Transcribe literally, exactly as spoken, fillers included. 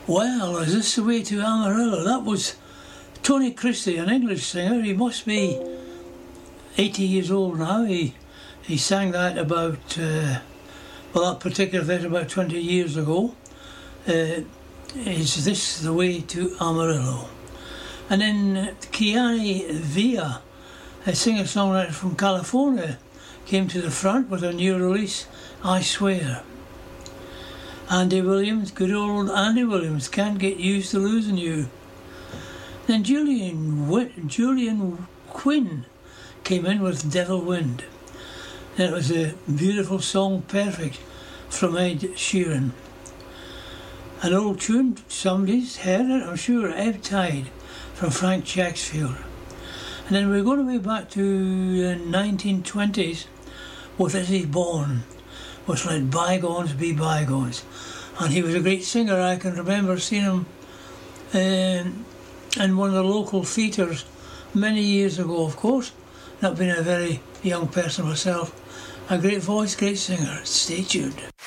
Well, is this the way to Amarillo? That was Tony Christie, an English singer. He must be eighty years old now. He he sang that about, uh, well, that particular bit about twenty years ago. Uh, is this the way to Amarillo? And then uh, Kiani Villa, a singer-songwriter from California, came to the front with a new release, I Swear. Andy Williams, good old Andy Williams, Can't Get Used to Losing You. Then Julian Win- Julian Quinn came in with Devil Wind. And it was a beautiful song, Perfect, from Ed Sheeran. An old tune, somebody's heard it, I'm sure, Ebb Tide, from Frank Jacksfield. And then we're going to be back to the nineteen twenties with Izzy Bourne, which let bygones be bygones. And he was a great singer. I can remember seeing him um, in one of the local theatres many years ago, of course, not being a very young person myself. A great voice, great singer. Stay tuned.